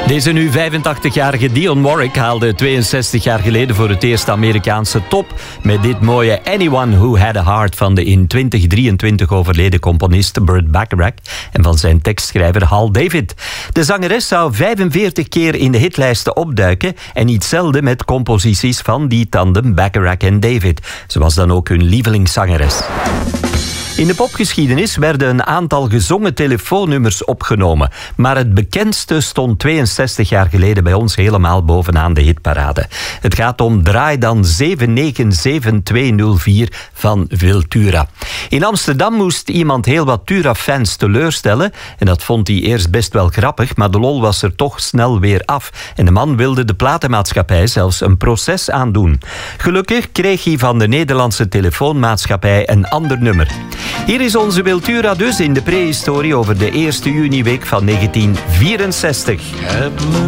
Deze nu 85-jarige Dionne Warwick haalde 62 jaar geleden voor het eerst de Amerikaanse top met dit mooie Anyone Who Had a Heart van de in 2023 overleden componist Burt Bacharach en van zijn tekstschrijver Hal David. De zangeres zou 45 keer in de hitlijsten opduiken en niet zelden met composities van die tandem Bacharach en David. Ze was dan ook hun lievelingszangeres. In de popgeschiedenis werden een aantal gezongen telefoonnummers opgenomen. Maar het bekendste stond 62 jaar geleden bij ons helemaal bovenaan de hitparade. Het gaat om Draai dan 797204 van Wiltura. In Amsterdam moest iemand heel wat Tura-fans teleurstellen. En dat vond hij eerst best wel grappig, maar de lol was er toch snel weer af. En de man wilde de platenmaatschappij zelfs een proces aandoen. Gelukkig kreeg hij van de Nederlandse telefoonmaatschappij een ander nummer. Hier is onze Wiltura dus in de prehistorie over de 1 juniweek van 1964. Ik heb mijn